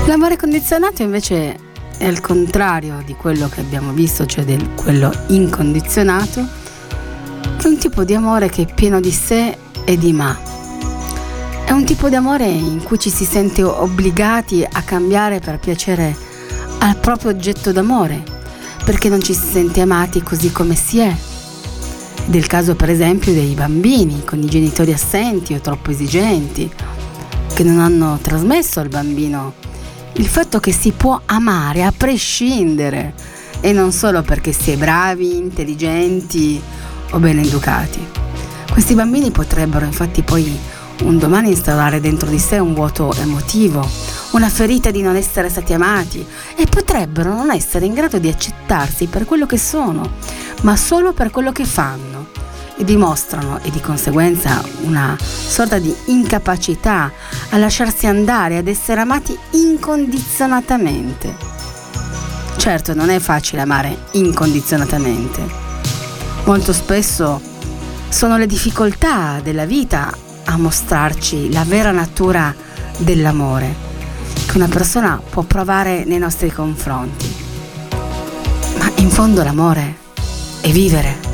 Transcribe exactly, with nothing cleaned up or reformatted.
L'amore condizionato invece è il contrario di quello che abbiamo visto, cioè del quello incondizionato, che è un tipo di amore che è pieno di sé e di ma. È un tipo di amore in cui ci si sente obbligati a cambiare per piacere al proprio oggetto d'amore, perché non ci si sente amati così come si è. Ed è il caso per esempio dei bambini con i genitori assenti o troppo esigenti, che non hanno trasmesso al bambino il fatto che si può amare a prescindere e non solo perché si è bravi, intelligenti o ben educati. Questi bambini potrebbero infatti poi un domani instaurare dentro di sé un vuoto emotivo, una ferita di non essere stati amati, e potrebbero non essere in grado di accettarsi per quello che sono, ma solo per quello che fanno, e dimostrano, e di conseguenza una sorta di incapacità a lasciarsi andare, ad essere amati incondizionatamente. Certo, non è facile amare incondizionatamente. Molto spesso sono le difficoltà della vita a mostrarci la vera natura dell'amore che una persona può provare nei nostri confronti. Ma in fondo l'amore è vivere.